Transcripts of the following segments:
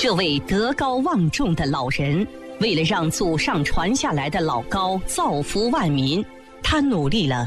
这位德高望重的老人，为了让祖上传下来的老高造福万民，他努力了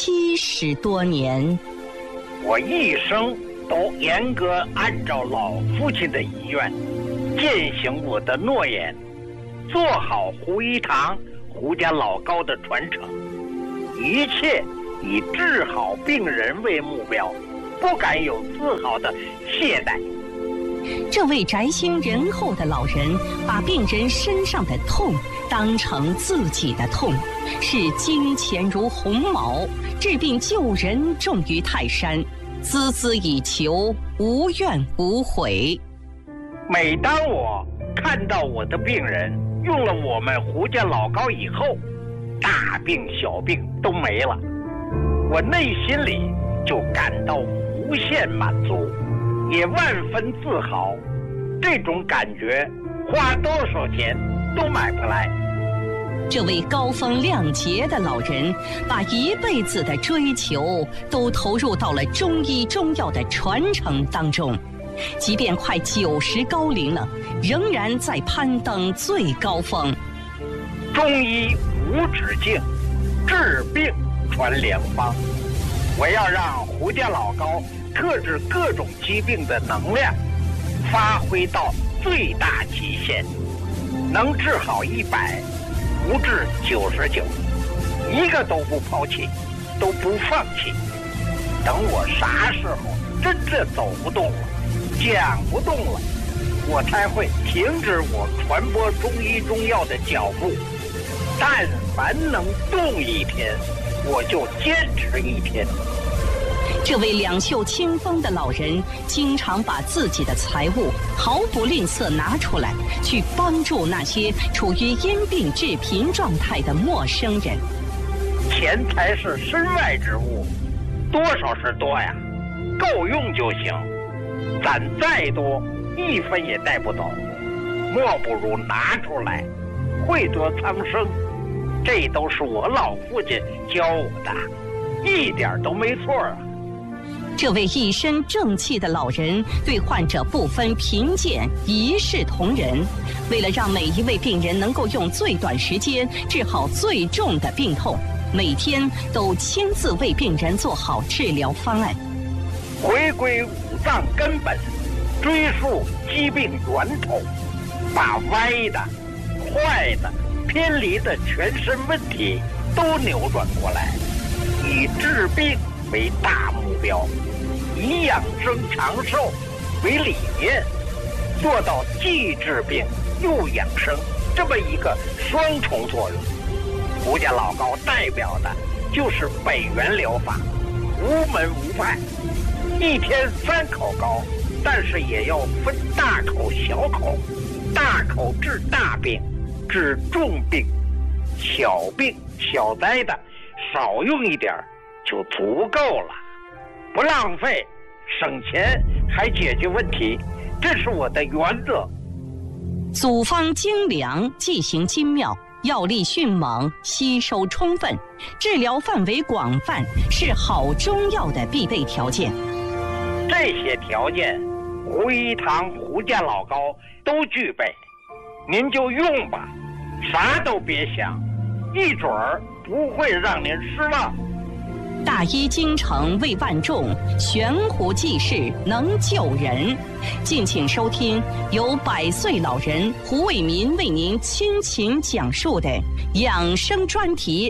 70多年。 我一生都严格按照老父亲的遗愿，践行我的诺言，做好胡一堂胡家老高的传承，一切以治好病人为目标，不敢有丝毫的懈怠。 这位宅心仁厚的老人，把病人身上的痛当成自己的痛，视金钱如鸿毛，治病救人重于泰山，孜孜以求，无怨无悔。 每当我看到我的病人用了我们胡家老高以后，大病小病都没了，我内心里就感到无限满足，也万分自豪。这种感觉花多少钱都买不来。 这位高风亮节的老人，把一辈子的追求都投入到了中医中药的传承当中，即便快90高龄了，仍然在攀登最高峰。 中医无止境，治病传良方。我要让胡家老高克制各种疾病的能量发挥到最大极限，能治好100，不治99，一个都不抛弃，都不放弃。等我啥时候真正走不动了，讲不动了，我才会停止我传播中医中药的脚步。但凡能动一天，我就坚持1天。 这位两袖清风的老人，经常把自己的财物毫不吝啬拿出来，去帮助那些处于因病致贫状态的陌生人。 钱财是身外之物，多少是多呀，够用就行。攒再多，1分也带不走，莫不如拿出来，惠泽苍生。这都是我老父亲教我的，一点都没错啊。 这位一身正气的老人，对患者不分贫贱，一视同仁。为了让每一位病人能够用最短时间治好最重的病痛，每天都亲自为病人做好治疗方案。 回归五脏根本，追溯疾病源头，把歪的、坏的、偏离的全身问题都扭转过来，以治病为大目标，以养生长寿为理念，做到既治病又养生这么一个双重作用。胡家老高代表的就是北元疗法，无门无派，一天3口高，但是也要分大口小口，大口治大病，治重病，小病小灾的少用一点就足够了，不浪费，省钱还解决问题，这是我的原则。 组方精良，剂型精妙，药力迅猛，吸收充分，治疗范围广泛，是好中药的必备条件。 这些条件，胡一堂胡家老高都具备，您就用吧，啥都别想，一准儿不会让您失望。 大医精诚为万众，悬壶济世能救人。敬请收听由100岁老人胡卫民为您倾情讲述的养生专题。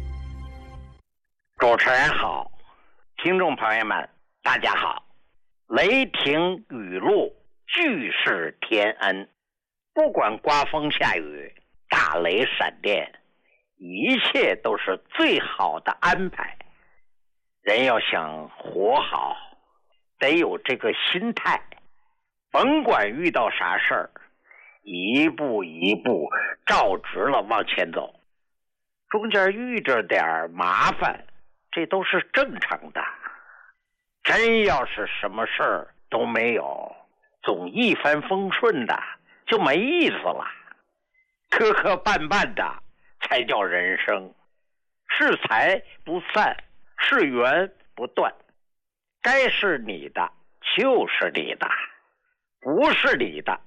主持人好，听众朋友们大家好。雷霆雨露，俱是天恩，不管刮风下雨，大雷闪电，一切都是最好的安排。人要想活好，得有这个心态，甭管遇到啥事儿，一步一步照直了往前走，中间遇着点麻烦，这都是正常的。真要是什么事儿都没有，总一帆风顺的，就没意思了。磕磕绊绊的才叫人生，是财不散，是缘不断，该是你的就是你的，不是你的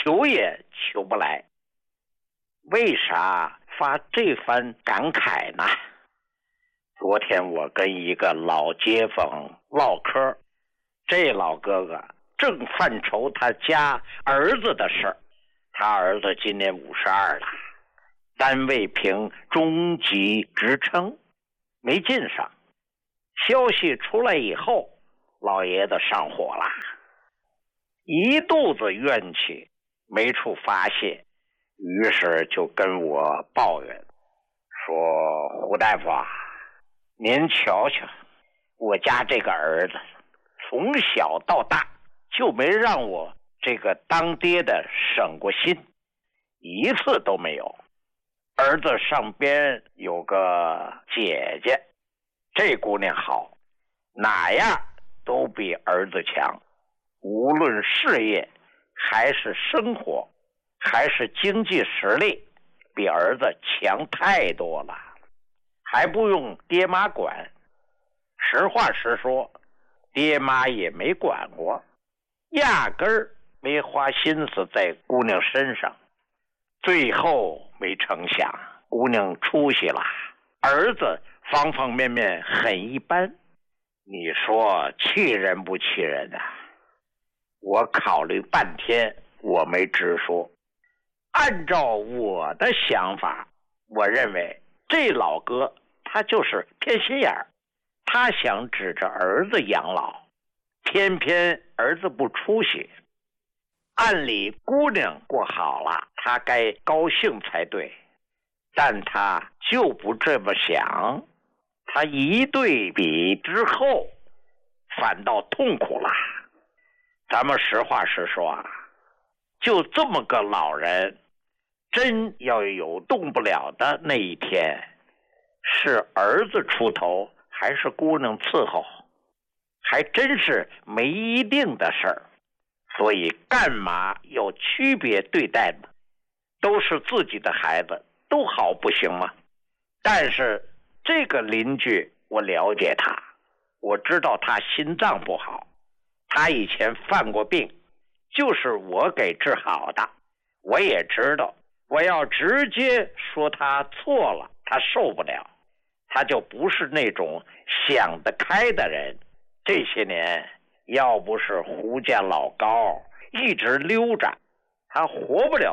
求也求不来。为啥发这番感慨呢？昨天我跟一个老街坊唠嗑，这老哥哥正犯愁他家儿子的事儿。他儿子今年52了，单位评中级职称，没进上。消息出来以后，老爷子上火了，一肚子怨气没处发泄，于是就跟我抱怨说：胡大夫啊，您瞧瞧，我家这个儿子从小到大就没让我这个当爹的省过心，一次都没有。儿子上边有个姐姐，这姑娘好，哪样都比儿子强，无论事业还是生活还是经济实力，比儿子强太多了，还不用爹妈管。实话实说，爹妈也没管过，压根儿没花心思在姑娘身上。最后没成想，姑娘出息了，儿子方方面面很一般，你说气人不气人啊？我考虑半天，我没直说。按照我的想法，我认为这老哥他就是偏心眼儿，他想指着儿子养老，偏偏儿子不出息。按理姑娘过好了，他该高兴才对，但他就不这么想。他一对比之后，反倒痛苦了。咱们实话实说啊，就这么个老人，真要有动不了的那一天，是儿子出头还是姑娘伺候，还真是没一定的事儿。所以干嘛要区别对待呢？都是自己的孩子，都好不行吗？但是这个邻居我了解他，我知道他心脏不好，他以前犯过病，就是我给治好的。我也知道，我要直接说他错了，他受不了，他就不是那种想得开的人。这些年要不是胡家老高一直溜着，他活不了